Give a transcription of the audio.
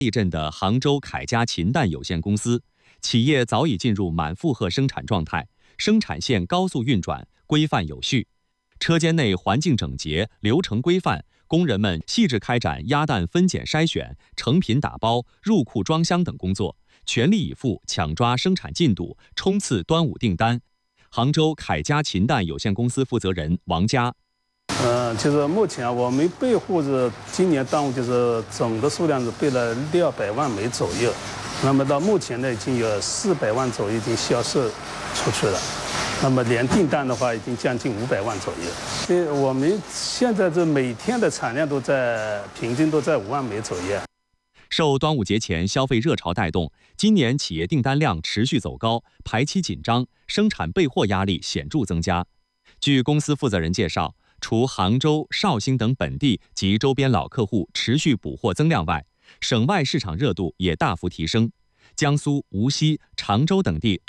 地震的杭州凯佳禽蛋有限公司，企业早已进入满负荷生产状态，生产线高速运转，规范有序，车间内环境整洁，流程规范。工人们细致开展鸭蛋分拣筛选、成品打包、入库装箱等工作，全力以赴抢抓生产进度，冲刺端午订单。杭州凯佳禽蛋有限公司负责人王佳。 就是目前我们备货是今年端午就是总的数量是备了600万枚左右，那么到目前呢已经有400万左右已经销售出去了。那么连订单的话，已经将近500万左右。我们现在这每天的产量平均都在5万枚左右。 受端午节前消费热潮带动，今年企业订单量持续走高，排期紧张，生产备货压力显著增加。据公司负责人介绍，除杭州、绍兴等本地及周边老客户持续补货增量外，省外市场热度也大幅提升。江苏、无锡、常州等地